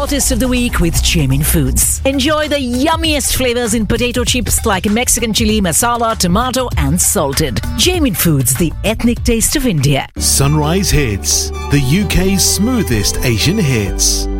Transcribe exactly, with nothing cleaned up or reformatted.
saltiest of the week with Jamin Foods. Enjoy the yummiest flavors in potato chips like Mexican chili, masala, tomato and salted. Jamin Foods, the ethnic taste of India. Sunrise Hits, the U K's smoothest Asian hits.